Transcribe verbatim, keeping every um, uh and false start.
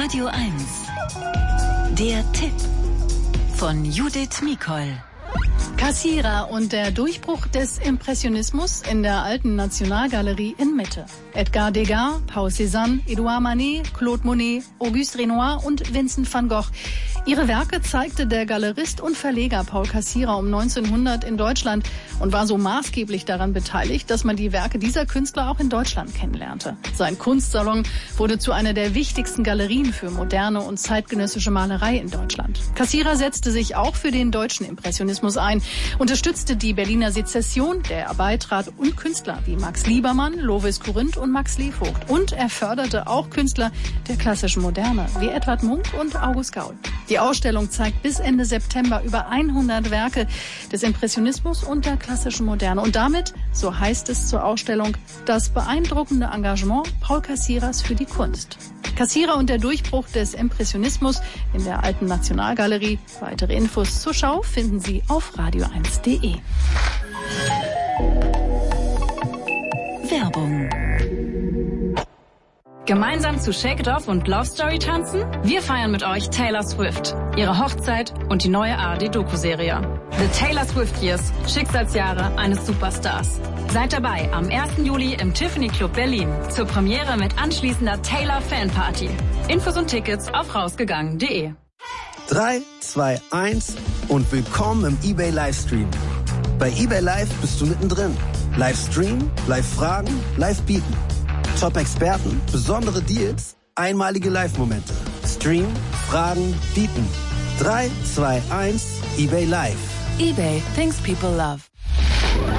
Radio eins. Der Tipp von Judith Mikol. Cassira und der Durchbruch des Impressionismus in der Alten Nationalgalerie in Mitte. Edgar Degas, Paul Cézanne, Edouard Manet, Claude Monet, Auguste Renoir und Vincent van Gogh. Ihre Werke zeigte der Galerist und Verleger Paul Cassira um neunzehnhundert in Deutschland und war so maßgeblich daran beteiligt, dass man die Werke dieser Künstler auch in Deutschland kennenlernte. Sein Kunstsalon wurde zu einer der wichtigsten Galerien für moderne und zeitgenössische Malerei in Deutschland. Cassira setzte sich auch für den deutschen Impressionismus ein, unterstützte die Berliner Sezession, der er beitrat, und Künstler wie Max Liebermann, Lovis Corinth und Max Levogt. Und er förderte auch Künstler der klassischen Moderne, wie Edvard Munch und August Gaul. Die Ausstellung zeigt bis Ende September über hundert Werke des Impressionismus und der klassischen Moderne. Und damit, so heißt es zur Ausstellung, das beeindruckende Engagement Paul Cassiras für die Kunst. Cassira und der Durchbruch des Impressionismus in der Alten Nationalgalerie. Weitere Infos zur Schau finden Sie auf radio eins punkt de. Werbung. Gemeinsam zu Shake It Off und Love Story tanzen? Wir feiern mit euch Taylor Swift, ihre Hochzeit und die neue A R D-Doku-Serie. The Taylor Swift Years, Schicksalsjahre eines Superstars. Seid dabei am ersten Juli im Tiffany Club Berlin zur Premiere mit anschließender Taylor Fanparty. Infos und Tickets auf rausgegangen punkt de. drei, zwei, eins und willkommen im eBay Livestream. Bei eBay Live bist du mittendrin. Livestream, Live-Fragen, Live-Bieten. Top-Experten, besondere Deals, einmalige Live-Momente. Stream, Fragen, Bieten. drei, zwei, eins, eBay Live. eBay, things people love.